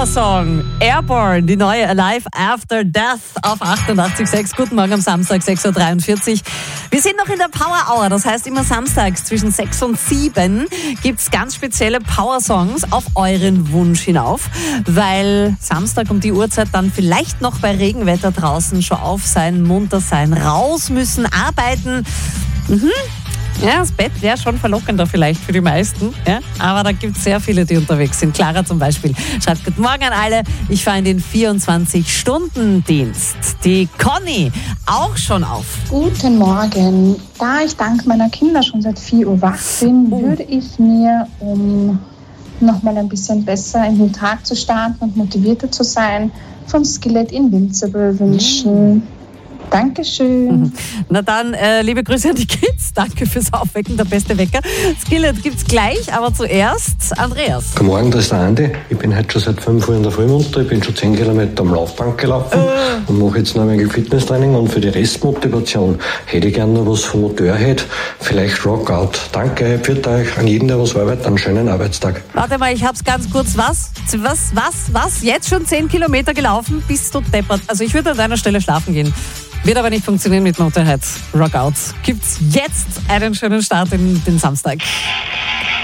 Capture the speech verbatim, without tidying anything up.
Powersong Airborne, die neue Alive After Death auf achtundachtzig Komma sechs. Guten Morgen am Samstag, sechs Uhr dreiundvierzig. Wir sind noch in der Power Hour, das heißt immer samstags zwischen sechs und sieben gibt es ganz spezielle Power-Songs auf euren Wunsch hinauf, weil Samstag um die Uhrzeit dann vielleicht noch bei Regenwetter draußen schon auf sein, munter sein, raus müssen, arbeiten. Mhm. Ja, das Bett wäre schon verlockender vielleicht für die meisten, ja? Aber da gibt es sehr viele, die unterwegs sind. Clara zum Beispiel schreibt: Guten Morgen an alle, ich fahre in den vierundzwanzig-Stunden-Dienst. Die Conny auch schon auf. Guten Morgen. Da ich dank meiner Kinder schon seit vier Uhr wach bin, oh. würde ich mir, um nochmal ein bisschen besser in den Tag zu starten und motivierter zu sein, von Skillet Invincible wünschen. Mm. Dankeschön. Na dann, äh, liebe Grüße an die Kids. Danke fürs Aufwecken, der beste Wecker. Skillet gibt's gleich, aber zuerst Andreas. Guten Morgen, das ist der Andi. Ich bin heute schon seit fünf Uhr in der Früh munter. Ich bin schon zehn Kilometer am Laufband gelaufen äh. und mache jetzt noch ein wenig Fitnesstraining. Und für die Restmotivation hätte ich gerne noch was vom Motorhead. Vielleicht Rockout. Danke, für euch, an jeden, der was arbeitet, einen schönen Arbeitstag. Warte mal, ich hab's ganz kurz. Was? Was? Was? Was? Jetzt schon zehn Kilometer gelaufen? Bist du deppert? Also ich würde an deiner Stelle schlafen gehen. Wird aber nicht funktionieren mit Motorhead. Rockouts. Gibt's jetzt einen schönen Start in den Samstag.